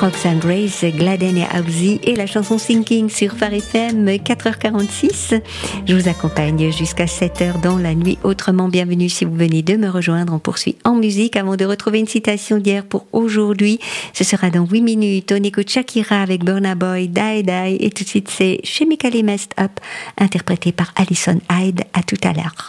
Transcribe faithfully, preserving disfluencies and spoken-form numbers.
Roxanne Grace, Gladden et Housey et la chanson Sinking sur Phare F M, quatre heures quarante-six. Je vous accompagne jusqu'à sept heures dans la nuit. Autrement, bienvenue si vous venez de me rejoindre. On poursuit en musique avant de retrouver une citation d'hier pour aujourd'hui. Ce sera dans huit minutes. On écoute Shakira avec Burna Boy, Die Die, et tout de suite c'est Chemically Messed Up, interprété par Alison Hyde. À tout à l'heure.